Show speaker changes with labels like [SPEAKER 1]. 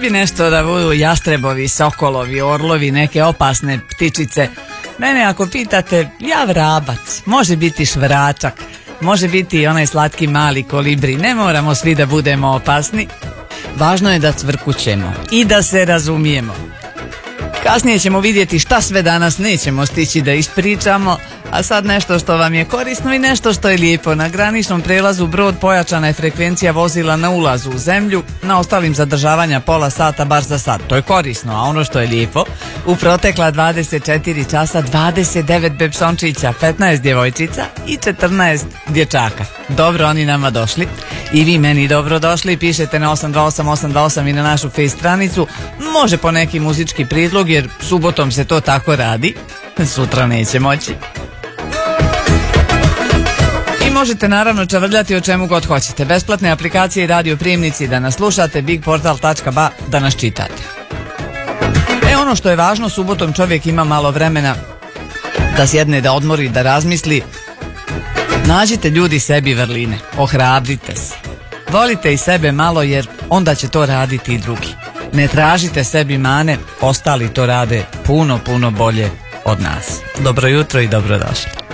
[SPEAKER 1] bi nešto da budu jastrebovi, sokolovi, orlovi, neke opasne ptičice. Mene ako pitate, ja vrabac, može biti švračak, može biti i onaj slatki mali kolibri, ne moramo svi da budemo opasni. Važno je da cvrkućemo i da se razumijemo. Kasnije ćemo vidjeti šta sve danas nećemo stići da ispričamo, a sad nešto što vam je korisno i nešto što je lijepo. Na graničnom prelazu Brod pojačana je frekvencija vozila na ulazu u zemlju, na ostalim zadržavanja pola sata bar za sat. To je korisno, a ono što je lijepo, u protekla 24 časa 29 bepsončića, 15 djevojčica i 14 dječaka. Dobro oni nama došli i vi meni dobro došli. Pišete na 828828 i na našu face stranicu. Može po neki muzički prijedlog jer subotom se to tako radi, sutra neće moći. I možete naravno čavrljati o čemu god hoćete. Besplatne aplikacije i radio prijemnici da nas slušate, bigportal.ba da nas čitate. Ono što je važno, subotom čovjek ima malo vremena da sjedne, da odmori, da razmisli. Nađite ljudi sebi vrline, ohrabrite se. Volite i sebe malo jer onda će to raditi i drugi. Ne tražite sebi mane, ostali to rade puno bolje od nas. Dobro jutro i dobrodošli.